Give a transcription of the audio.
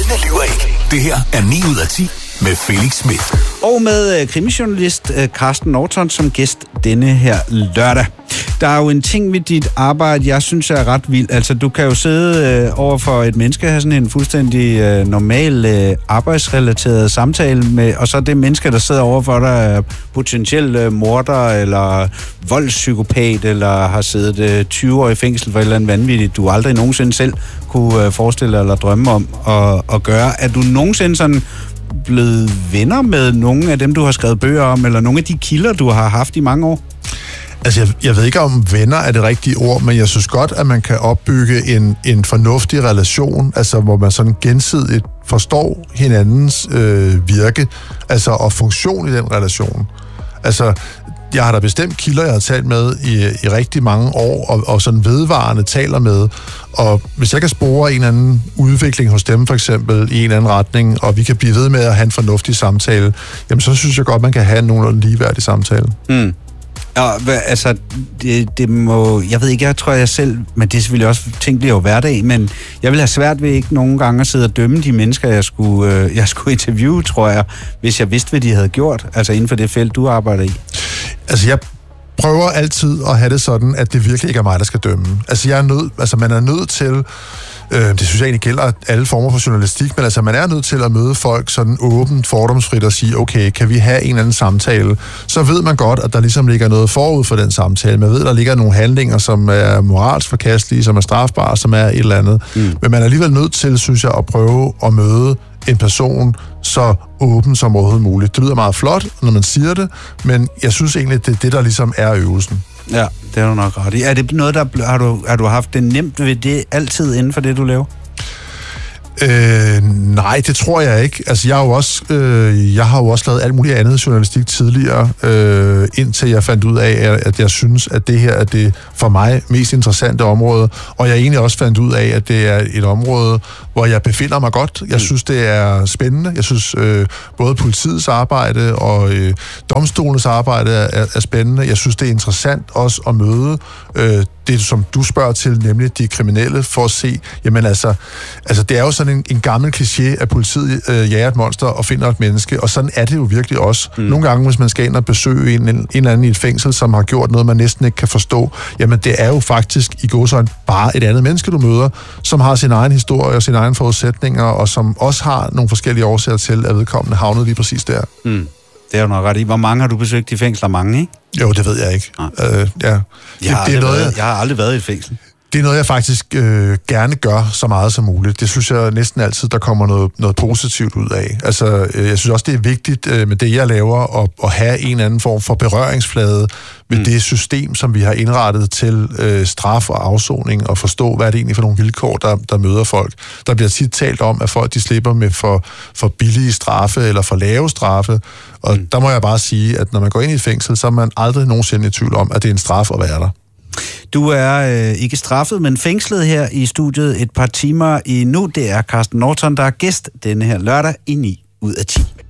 Tallene lyver ikke. Det her er 9 ud af 10 med Felix Smith. Og med krimijournalist Carsten Norton som gæst denne her lørdag. Der er jo en ting ved dit arbejde, jeg synes er ret vildt. Altså, du kan jo sidde over for et menneske og have sådan en fuldstændig normal arbejdsrelateret samtale med, og så det menneske, der sidder over for dig, er potentiel morder eller voldspsykopat, eller har siddet 20 år i fængsel for et eller andet vanvittigt, du aldrig nogensinde selv kunne forestille dig eller drømme om at gøre. Er du nogensinde sådan blevet venner med nogle af dem, du har skrevet bøger om, eller nogle af de kilder, du har haft i mange år? Altså, jeg ved ikke, om venner er det rigtige ord, men jeg synes godt, at man kan opbygge en fornuftig relation, altså hvor man sådan gensidigt forstår hinandens virke, altså og funktion i den relation. Altså, jeg har da bestemt kilder, jeg har talt med i rigtig mange år, og sådan vedvarende taler med. Og hvis jeg kan spore en eller anden udvikling hos dem, for eksempel, i en eller anden retning, og vi kan blive ved med at have en fornuftig samtale, jamen så synes jeg godt, man kan have en nogenlunde ligeværdig samtale. Mm. Ja, altså, det må... Jeg ved ikke, jeg tror jeg selv... Men det er selvfølgelig også tænkeligt jo hverdag, men jeg vil have svært ved ikke nogle gange at sidde og dømme de mennesker, jeg skulle interviewe, tror jeg, hvis jeg vidste, hvad de havde gjort, altså inden for det felt, du arbejder i. Altså, jeg prøver altid at have det sådan, at det virkelig ikke er mig, der skal dømme. Altså, man er nødt til... Det synes jeg egentlig gælder alle former for journalistik, men altså man er nødt til at møde folk sådan åbent, fordomsfrit og sige, okay, kan vi have en eller anden samtale? Så ved man godt, at der ligesom ligger noget forud for den samtale. Man ved, at der ligger nogle handlinger, som er moralsk forkastelige, som er strafbare, som er et eller andet. Men man er alligevel nødt til, synes jeg, at prøve at møde en person så åben som overhovedet muligt. Det lyder meget flot, når man siger det, men jeg synes egentlig, det er det, der ligesom er øvelsen. Ja, det er du nok ret i. Er det noget, der har du haft det nemt ved det altid inden for det, du laver? Nej, det tror jeg ikke. Altså, jeg har jo også lavet alt muligt andet journalistik tidligere, indtil jeg fandt ud af, at jeg synes, at det her er det for mig mest interessante område, og jeg egentlig også fandt ud af, at det er et område, hvor jeg befinder mig godt. Jeg synes, det er spændende. Jeg synes, både politiets arbejde og domstolens arbejde er spændende. Jeg synes, det er interessant også at møde det, som du spørger til, nemlig de kriminelle, for at se, jamen altså det er jo sådan en gammel kliché, at politiet jager et monster og finder et menneske, og sådan er det jo virkelig også. Nogle gange, hvis man skal ind og besøge en eller anden i et fængsel, som har gjort noget, man næsten ikke kan forstå, jamen det er jo faktisk i gåseøjne bare et andet menneske, du møder, som har sin egen historie og sine egne forudsætninger, og som også har nogle forskellige årsager til, at vedkommende havnede lige præcis der. Det er jo nok ret i. Hvor mange har du besøgt i fængsler? Mange, ikke? Jo, det ved jeg ikke. Jeg har aldrig været i et fængsel. Det er noget, jeg faktisk gerne gør så meget som muligt. Det synes jeg næsten altid, der kommer noget positivt ud af. Altså, jeg synes også, det er vigtigt med det, jeg laver, at have en eller anden form for berøringsflade ved det system, som vi har indrettet til straf og afsoning, og forstå, hvad er det egentlig for nogle vilkår, der møder folk. Der bliver tit talt om, at folk de slipper med for billige straffe eller for lave straffe, og der må jeg bare sige, at når man går ind i et fængsel, så er man aldrig nogensinde i tvivl om, at det er en straf at være der. Du er ikke straffet, men fængslet her i studiet et par timer endnu. Det er Carsten Norton, der er gæst denne her lørdag i 9 ud af 10.